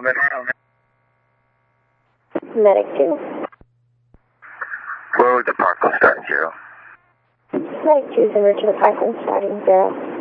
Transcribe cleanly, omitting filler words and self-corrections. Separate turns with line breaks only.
Medic 2.
Road to Parkland starting 0.
Medic 2 is in Richmond Parkland starting 0.